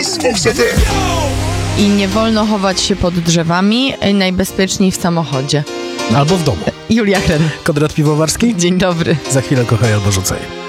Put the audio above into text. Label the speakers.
Speaker 1: wstyd.
Speaker 2: I nie wolno chować się pod drzewami, najbezpieczniej w samochodzie.
Speaker 3: Albo w domu.
Speaker 2: Julia Hren.
Speaker 3: Konrad Piwowarski?
Speaker 2: Dzień dobry.
Speaker 3: Za chwilę Kochaj albo rzucaj.